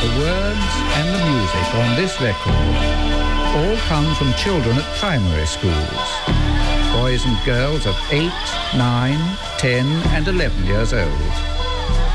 The words and the music on this record all come from children at primary schools. Boys and girls of 8, 9, 10 and 11 years old.